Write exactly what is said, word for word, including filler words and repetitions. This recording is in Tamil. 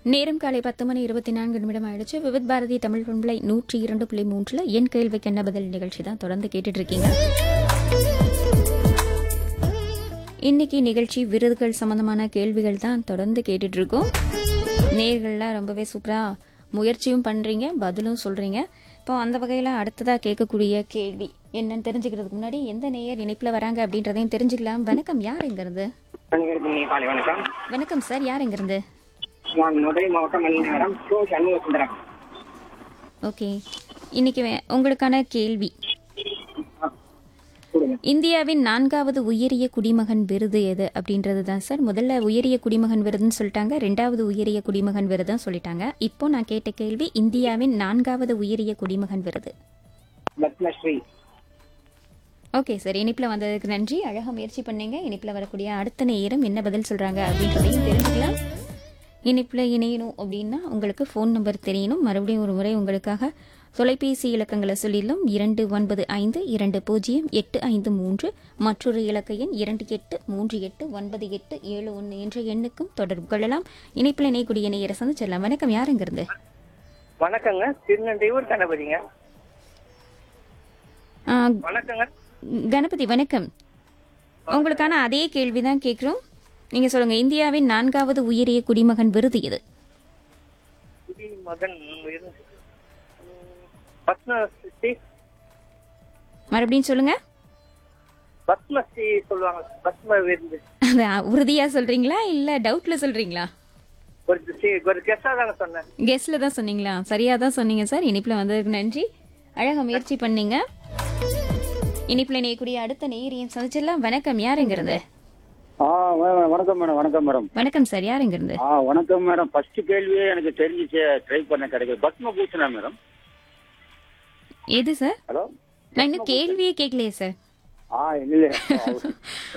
நேரம் காலை பத்து மணி இருபத்தி நான்கு நிமிடம் ஆயிடுச்சு. விவித் பாரதி தமிழ் பண்பலை நூற்றி இரண்டு புள்ளி மூன்றுல என் கேள்விக்கு என்ன பதில் நிகழ்ச்சி தான் தொடர்ந்து கேட்டுட்டு இருக்கீங்க. இன்னைக்கு நிகழ்ச்சி விருதுகள் சம்பந்தமான கேள்விகள் தான் தொடர்ந்து கேட்டுட்டு இருக்கோம். நேர்கள்லாம் ரொம்பவே சூப்பரா முயற்சியும் பண்றீங்க, பதிலும் சொல்றீங்க. இப்போ அந்த வகையில அடுத்ததா கேட்கக்கூடிய கேள்வி என்னன்னு தெரிஞ்சுக்கிறதுக்கு முன்னாடி எந்த நேயர் இணைப்புல வராங்க அப்படின்றதையும் தெரிஞ்சுக்கலாம். வணக்கம், யார் எங்க இருந்து? வணக்கம். வணக்கம் சார், யார் எங்க இருந்து? நான் மதுரை மாவட்டம் மணிநகரம் கோ சண்முக சுந்தரம். ஓகே, இன்னைக்கு வே- உங்களுக்கான கேள்வி, இந்தியாவின் நான்காவது உயரிய குடிமகன் விருது எது அப்படின்றது தான் சார். முதல்ல உயரிய குடிமகன் விருதுன்னு சொல்லிட்டாங்க, ரெண்டாவது உயரிய குடிமகன் விருதுன்னு சொல்லிட்டாங்க. இப்போ நான் கேட்ட கேள்வி இந்தியாவின் நான்காவது உயரிய குடிமகன் விருது. பத்மஸ்ரீ. ஓகே சார், இனிப்புல வந்ததுக்கு நன்றி, அழகா முயற்சி பண்ணீங்க. இனிப்புல வரக்கூடிய அடுத்த நேரம் என்ன பதில் சொல்றாங்க அப்படின்றதையும் தெரிஞ்சுக்கலாம். இனிப்புல இணையணும் அப்படின்னா உங்களுக்கு ஃபோன் நம்பர் தெரியணும். மறுபடியும் ஒரு முறை உங்களுக்காக தொலைபேசி இலக்கங்களை சொல்லிடலாம். இரண்டு ஒன்பது ஐந்து இரண்டு பூஜ்ஜியம் எட்டு ஐந்து மூன்று, மற்றொரு இலக்க எண் இரண்டு எட்டு மூன்று எட்டு ஒன்பது எட்டு ஏழு ஒன்று என்ற எண்ணுக்கும் தொடர்பு கொள்ளலாம். இணைப்பில் இணையக்கூடிய நேயரை சந்திச்சிடலாம். வணக்கம், யார் எங்கிருந்து? வணக்கங்க, திருநெல்வேலூர் கணபதிங்க. ஆ, வணக்கங்க. கணபதி வணக்கம். உங்களுக்கான அதே கேள்விதான் கேட்குறோம். நீங்க சொல்லுங்க, இந்தியாவின் நான்காவது உயரிய குடிமகன் விருது எது? குடிமகன் விருது. பத்மஸ்ரீ. மறுபடியும் சொல்லுங்க. பத்மஸ்ரீ சொல்லுவாங்க. பத்ம விருது. அது உறுதியா சொல்றீங்களா இல்ல டவுட்ல சொல்றீங்களா? ஒரு சி- ஒரு கெஸ்டா தாங்க சொன்னேன். கெஸ்ட்ல தான் சொன்னீங்களா? சரியா தான் சொன்னீங்க சார். இனிப்புல வந்ததுக்கு நன்றி, அழகா முயற்சி பண்ணீங்க. இனிப்புல இணையக்கூடிய அடுத்த நேயரையும் சந்திச்சிடலாம். வணக்கம், யார் எங்கிருந்து? ஆ வ- வணக்கம் மேடம். வணக்கம் மேடம். வணக்கம் சார், யார் எங்கிருந்து? ஆ வணக்கம் மேடம். ஃபர்ஸ்ட் கேள்வியே எனக்கு தெரிஞ்சிச்சு, ட்ரை பண்ண கிடைக்குது. பத்மபூஷனா மேடம்? எது சார்? ஹலோ. நான் இன்னும் கேள்வியே கேட்கலையே சார். ஆ இல்ல